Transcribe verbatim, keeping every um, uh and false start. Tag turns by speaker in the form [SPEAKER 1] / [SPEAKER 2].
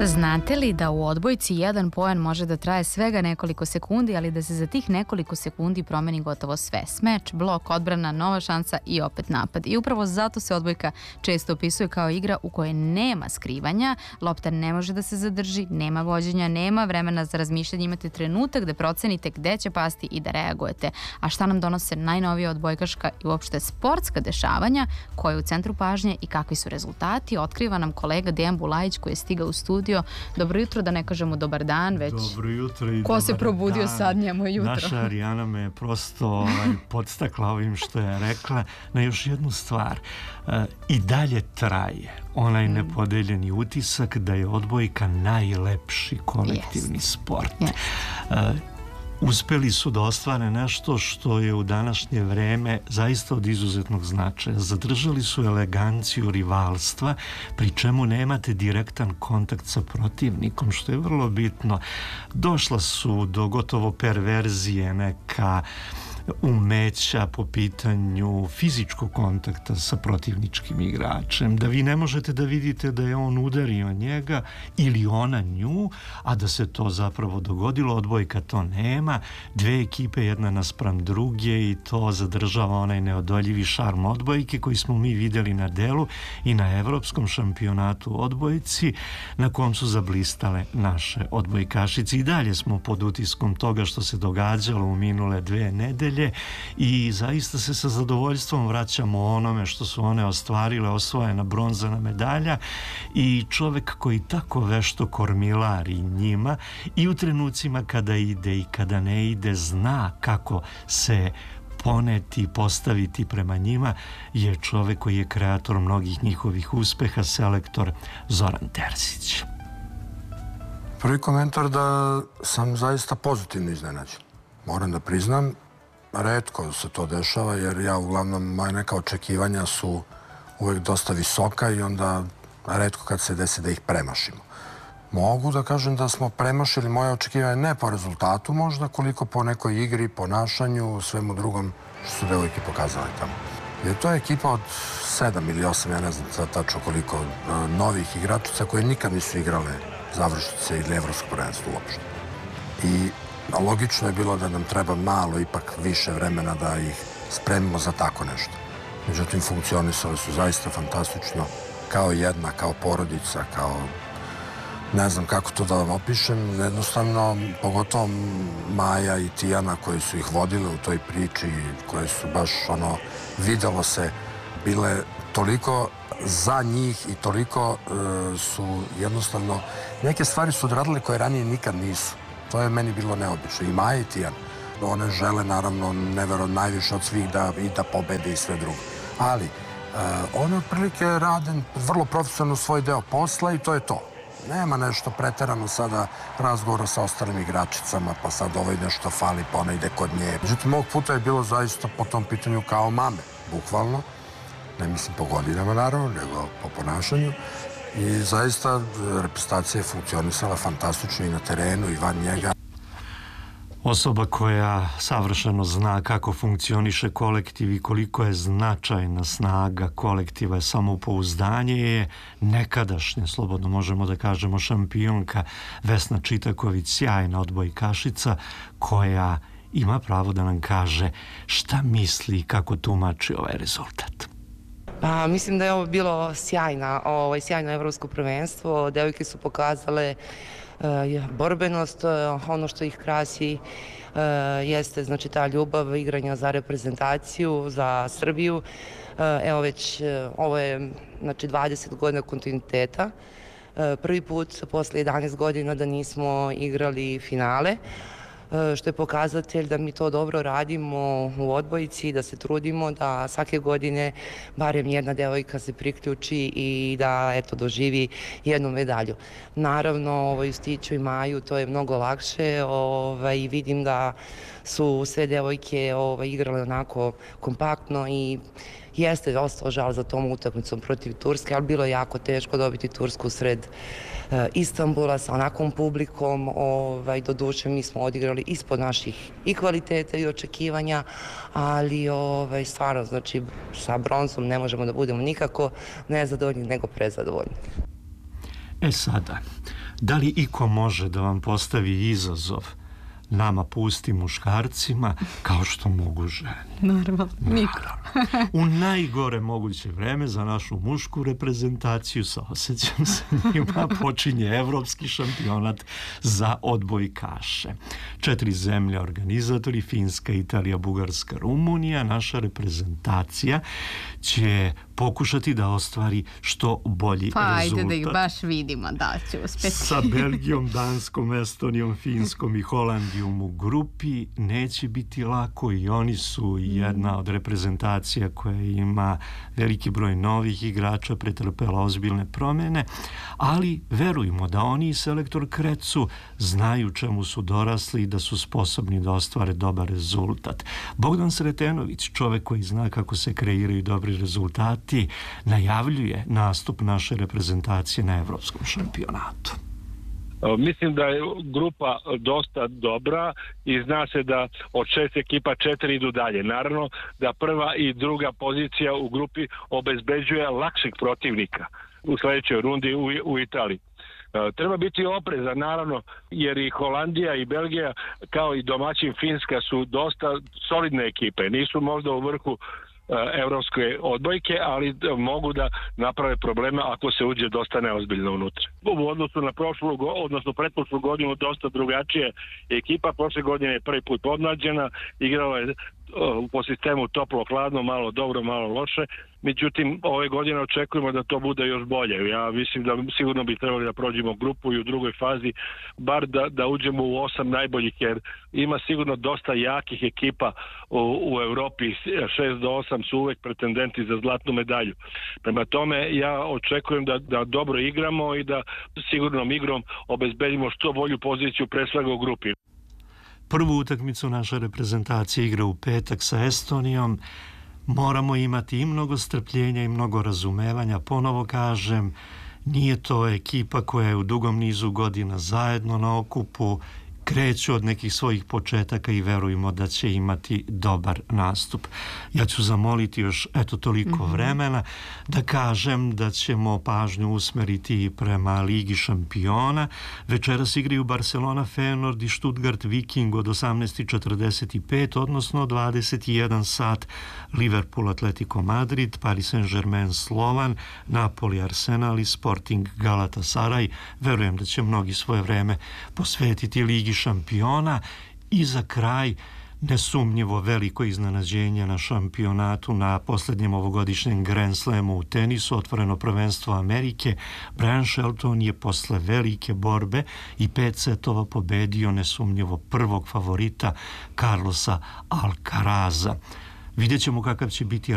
[SPEAKER 1] Znate li da u odbojci jedan poen može da traje svega nekoliko sekundi, ali da se za tih nekoliko sekundi promeni gotovo sve? Smeč, blok, odbrana, nova šansa i opet napad. I upravo zato se odbojka često opisuje kao igra u kojoj nema skrivanja, lopta ne može da se zadrži, nema vođenja, nema vremena za razmišljanje, imate trenutak da procenite gde će pasti i da reagujete. A šta nam donose najnovija odbojkaška i uopšte sportska dešavanja, koje je u centru pažnje i kakvi su rezultati, otkriva nam kolega Dejan Bulajić koji je stigao u studio. Dobro jutro, da ne kažemo dobar dan, već
[SPEAKER 2] dobro jutro i
[SPEAKER 1] ko se probudio dan. Sad njemu jutro.
[SPEAKER 2] Naša Arijana me prosto ovaj, podstakla ovim što je rekla na još jednu stvar. E, I dalje traje onaj mm. nepodeljeni utisak da je odbojka najlepši kolektivni yes. sport. Yes. E, Uspeli su da ostvare nešto što je u današnje vreme zaista od izuzetnog značaja. Zadržali su eleganciju rivalstva, pri čemu nemate direktan kontakt sa protivnikom, što je vrlo bitno. Došla su do gotovo perverzije neka umeća po pitanju fizičkog kontakta sa protivničkim igračem, da vi ne možete da vidite da je on udario njega ili ona nju, a da se to zapravo dogodilo. Odbojka to nema, dve ekipe jedna naspram druge i to zadržava onaj neodoljivi šarm odbojke koji smo mi videli na delu i na evropskom šampionatu odbojci, na kom su zablistale naše odbojkašice. I dalje smo pod utiskom toga što se događalo u minule dve nedelje i zaista se sa zadovoljstvom vraćamo onome što su one ostvarile, osvojena bronzana medalja i čovek koji tako vešto kormilari njima i u trenucima kada ide i kada ne ide, zna kako se poneti, postaviti prema njima, je čovek koji je kreator mnogih njihovih uspeha, selektor Zoran Terzić.
[SPEAKER 3] Prvi komentar da sam zaista pozitivno iznenađen. Moram da priznam, retko se to dešava, jer ja uglavnom, moje neka očekivanja su uvek dosta visoka i onda retko kad se desi da ih premašimo. Mogu da kažem da smo premašili moje očekivanje ne po rezultatu možda, koliko po nekoj igri, ponašanju, svemu drugom što su devojke pokazale tamo. Jer to je ekipa od sedam ili osam, ja ne znam sad tačno koliko, novih igračica koje nikad nisu igrale završnice ili evropsko prvenstvo uopšte. I logično je bilo da nam treba malo, ipak više vremena da ih spremimo za tako nešto. Međutim, funkcionisale su zaista fantastično, kao jedna, kao porodica, kao... Ne znam kako to da vam opišem, jednostavno, pogotovo Maja i Tijana koje su ih vodile u toj priči, koje su baš, ono, videlo se, bile toliko za njih i toliko e, su jednostavno, neke stvari su odradile koje ranije nikad nisu. To je meni bilo neobično. I Maja i Tijan. One žele, naravno, nevero najviše od svih da, i da pobede i sve drugo. Ali, e, one otprilike rade vrlo profesionalno svoj deo posla i to je to. Nema nešto preterano sada razgovora sa ostalim igračicama, pa sad ovaj nešto fali, pa ona ide kod nje. Međutim, ovog puta je bilo zaista po tom pitanju kao mame, bukvalno. Ne mislim po godinama, naravno, nego po ponašanju. I zaista reprezentacija je funkcionisala fantastično i na terenu i van njega.
[SPEAKER 2] Osoba koja savršeno zna kako funkcioniše kolektiv i koliko je značajna snaga kolektiva, samopouzdanje, je nekadašnja, slobodno možemo da kažemo, šampionka Vesna Čitaković, sjajna odbojkašica koja ima pravo da nam kaže šta misli i kako tumači ovaj rezultat.
[SPEAKER 4] Pa, mislim da je ovo bilo sjajna, ovaj, sjajno evropsko prvenstvo. Devojke su pokazale uh, borbenost, uh, ono što ih krasi uh, jeste, znači, ta ljubav igranja za reprezentaciju, za Srbiju. Uh, evo već, uh, ovo je, znači, dvadeset godina kontinuiteta. Uh, prvi put posle jedanaest godina da nismo igrali finale, što je pokazatelj da mi to dobro radimo u odbojci, da se trudimo, da svake godine barem jedna devojka se priključi i da, eto, doživi jednu medalju. Naravno, ovo, Justiću i Maju, to je mnogo lakše, ovaj, i vidim da su sve devojke ovaj, igrale onako kompaktno i jeste ostao žal za tom utakmicom protiv Turske, ali bilo je jako teško dobiti Tursku sred uh, Istanbula sa onakvom publikom. Ovaj, do duše mi smo odigrali ispod naših i kvaliteta i očekivanja, ali ovaj, stvarno, znači, sa bronzom ne možemo da budemo nikako nezadovoljni, nego prezadovoljni.
[SPEAKER 2] E sada, Da li iko može da vam postavi izazov nama pustim muškarcima kao što mogu žene?
[SPEAKER 1] Normalno, niko.
[SPEAKER 2] U najgore moguće vreme za našu mušku reprezentaciju, saosećam se njima, počinje evropski šampionat za odbojkaše. Četiri zemlje organizatori, Finska, Italija, Bugarska, Rumunija. Naša reprezentacija će pokušati da ostvari što bolji
[SPEAKER 1] pa,
[SPEAKER 2] rezultat.
[SPEAKER 1] Pa ajde da ih baš vidimo da će uspeti.
[SPEAKER 2] Sa Belgijom, Danskom, Estonijom, Finskom i Holandijom u grupi neće biti lako i oni su jedna od reprezentacija koja ima veliki broj novih igrača, pretrpela ozbiljne promjene, ali verujemo da oni i selektor Krecu znaju čemu su dorasli i da su sposobni da ostvare dobar rezultat. Bogdan Sretenović, čovek koji zna kako se kreiraju dobri rezultati, najavljuje nastup naše reprezentacije na evropskom šampionatu.
[SPEAKER 5] Mislim da je grupa dosta dobra i zna se da od šest ekipa četiri idu dalje. Naravno da prva i druga pozicija u grupi obezbeđuje lakšeg protivnika u sljedećoj rundi u, u Italiji. Treba biti oprezan, naravno, jer i Holandija i Belgija, kao i domaćin Finska, su dosta solidne ekipe. Nisu možda u vrhu evropske odbojke, ali mogu da naprave probleme ako se uđe dosta neozbiljno unutra. U odnosu na prošlu, odnosno pretprošlu godinu dosta drugačije ekipa. Prošle godine je prvi put podmlađena, igrala je po sistemu toplo-hladno, malo dobro, malo loše. Međutim, ove godine očekujemo da to bude još bolje. Ja mislim da sigurno bi trebali da prođemo grupu i u drugoj fazi, bar da, da uđemo u osam najboljih, jer ima sigurno dosta jakih ekipa u, u Evropi. šest do osam su uvek pretendenti za zlatnu medalju. Prema tome, ja očekujem da, da dobro igramo i da sigurnom igrom obezbedimo što bolju poziciju pre svega u grupi.
[SPEAKER 2] Prvu utakmicu naša reprezentacija igra u petak sa Estonijom. Moramo imati i mnogo strpljenja i mnogo razumevanja. Ponovo kažem, nije to ekipa koja je u dugom nizu godina zajedno na okupu, kreću od nekih svojih početaka i verujemo da će imati dobar nastup. Ja ću zamoliti još eto toliko mm-hmm. vremena da kažem da ćemo pažnju usmeriti prema Ligi šampiona. Večeras igraju Barcelona, Feyenoord i Stuttgart Viking od osamnaest četrdeset pet, odnosno dvadeset jedan sat Liverpool Atletico Madrid, Paris Saint-Germain Slovan, Napoli Arsenal i Sporting Galatasaray. Verujem da će mnogi svoje vreme posvetiti Ligi šampiona. I za kraj, nesumnjivo veliko iznenađenje na šampionatu na posljednjem ovogodišnjem Grand Slamu u tenisu, otvoreno prvenstvo Amerike. Brian Shelton je posle velike borbe i pet setova pobedio nesumnjivo prvog favorita Carlosa Alcaraza. Vidjet ćemo kakav će biti